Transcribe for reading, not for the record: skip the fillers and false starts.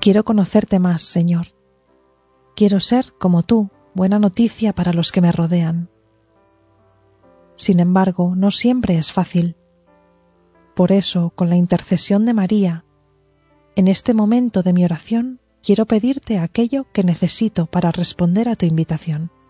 Quiero conocerte más, Señor. Quiero ser, como tú, buena noticia para los que me rodean. Sin embargo, no siempre es fácil. Por eso, con la intercesión de María, en este momento de mi oración, quiero pedirte aquello que necesito para responder a tu invitación.